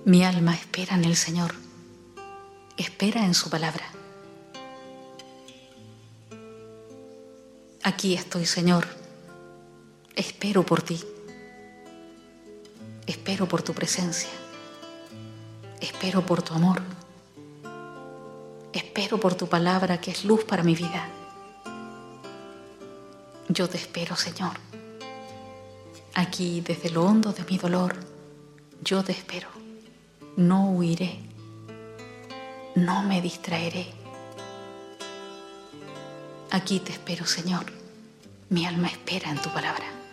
Mi alma espera en el Señor, espera en su palabra. Aquí estoy, Señor, espero por ti, espero por tu presencia, espero por tu amor, espero por tu palabra que es luz para mi vida. Yo te espero, Señor. Aquí, desde lo hondo de mi dolor, yo te espero. No huiré, no me distraeré. Aquí te espero, Señor. Mi alma espera en tu palabra.